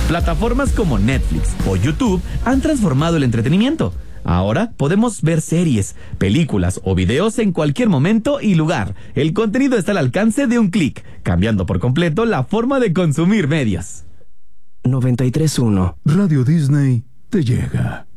Plataformas como Netflix o YouTube han transformado el entretenimiento. Ahora podemos ver series, películas o videos en cualquier momento y lugar. El contenido está al alcance de un clic, cambiando por completo la forma de consumir medios. 93.1 Radio Disney te llega.